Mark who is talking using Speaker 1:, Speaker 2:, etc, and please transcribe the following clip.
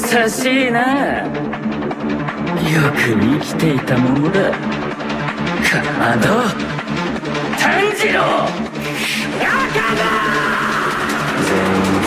Speaker 1: 優しいな。よく生きていたものだ。かまど炭治郎、若だ。全員